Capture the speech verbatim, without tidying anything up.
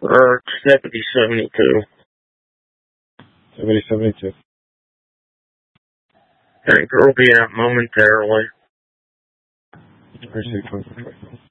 Or seventy seventy-two. seventy seventy-two. Tanker will be out momentarily. Appreciate it.